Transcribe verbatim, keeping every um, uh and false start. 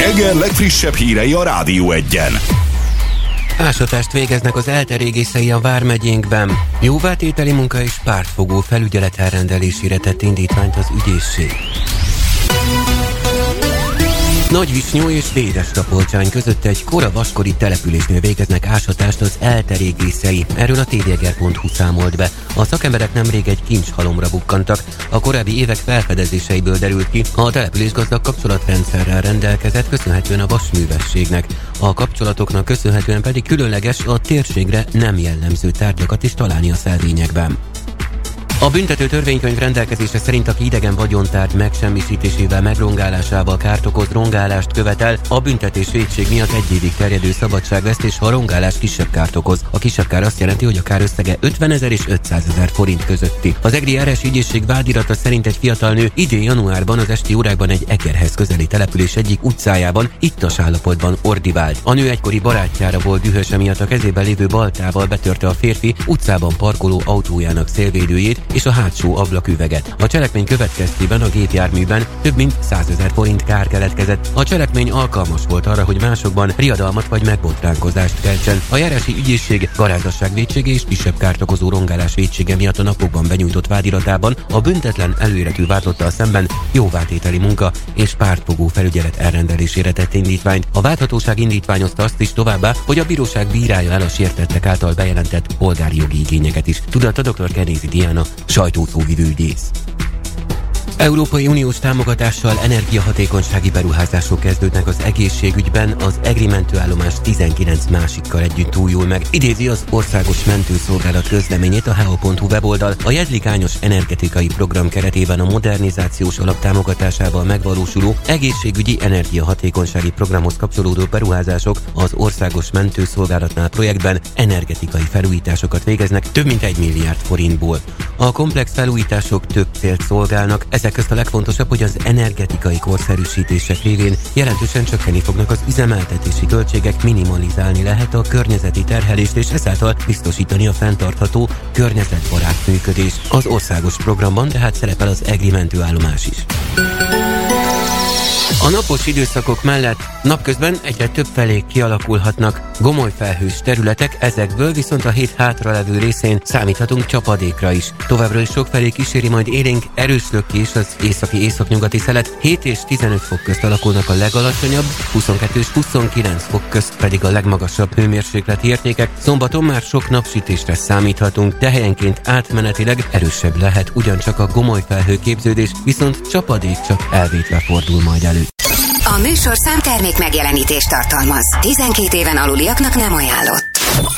Eger legfrissebb hírei a Rádió Egyen. Ásatást végeznek az ELTE régészei a Vármegyénkben. Jóvátételi munka és pártfogó felügyelet elrendelésére tett indítványt az ügyészség. Nagyvisnyó és Véres-Tapolcsány között egy kora vaskori településnél végeznek ásatást az ELTE régészei. Erről a té vé eger pont hú számolt be. A szakemberek nemrég egy kincshalomra bukkantak. A korábbi évek felfedezéseiből derült ki, a település gazdag kapcsolatrendszerrel rendelkezett, köszönhetően a vasművességnek. A kapcsolatoknak köszönhetően pedig különleges, a térségre nem jellemző tárgyakat is találni a szelvényekben. A büntető törvénykönyv rendelkezése szerint aki idegen vagyontárgy megsemmisítésével, megrongálásával kárt okoz, rongálást követel, a büntetés vétség miatt egy évig terjedő szabadságvesztés, ha a rongálás kisebb kárt okoz. A kisebb kár azt jelenti, hogy a kár összege ötvenezer és ötszázezer forint közötti. Az egri er es ügyészség vádirata szerint egy fiatal nő idén januárban az esti órákban egy Egerhez közeli település egyik utcájában ittas állapotban ordivált. A nő egykori barátjára volt dühös, emiatt a kezében lévő baltával betörte a férfi utcában parkoló autójának szélvédőjét és a hátsó ablaküveget. A cselekmény következtében a gépjárműben több mint százezer forint kár keletkezett. A cselekmény alkalmas volt arra, hogy másokban riadalmat vagy megbotránkozást keltsen. A járási ügyészség garázdaság vétsége és kisebb kárt okozó rongálás vétsége miatt a napokban benyújtott vádiratában a büntetlen előéletű vádlottal szemben jóvátételi munka és pártfogó felügyelet elrendelésére tett indítványt. A vádhatóság indítványozta azt is továbbá, hogy a bíróság bírálja el a sértettek által bejelentett polgári jogi igényeket is. Tudatta dr. Kenézi Diana, sajtószóvivő ügyész. Európai Uniós támogatással energiahatékonysági beruházások kezdődnek az egészségügyben, az egri mentőállomás tizenkilenc másikkal együtt újul meg. Idézi az Országos Mentőszolgálat közleményét a há o pont hú weboldal. A jedlikányos energetikai program keretében a modernizációs alap támogatásával megvalósuló egészségügyi energiahatékonysági programhoz kapcsolódó beruházások az Országos Mentőszolgálatnál projektben energetikai felújításokat végeznek több mint egy milliárd forintból. A komplex felújítások több célt szolgálnak. Ezek közt a legfontosabb, hogy az energetikai korszerűsítések révén jelentősen csökkenni fognak az üzemeltetési költségek, minimalizálni lehet a környezeti terhelést és ezáltal biztosítani a fenntartható, környezetbarát működést. Az országos programban tehát szerepel az egri mentőállomás is. A napos időszakok mellett napközben egyre több felé kialakulhatnak gomoly felhős területek, ezekből viszont a hét hátralevő részén számíthatunk csapadékra is. Továbbra is sokfelé kíséri majd élénk erős lökés az északi északnyugati szelet, hét és tizenöt fok közt alakulnak a legalacsonyabb, huszonkettő és huszonkilenc fok közt pedig a legmagasabb hőmérsékleti értékek. Szombaton már sok napsütésre számíthatunk, de helyenként átmenetileg erősebb lehet ugyancsak a gomoly felhőképződés, viszont csapadék csak elvétve fordul majd elő. A műsorszám termék megjelenítést tartalmaz. tizenkét éven aluliaknak nem ajánlott.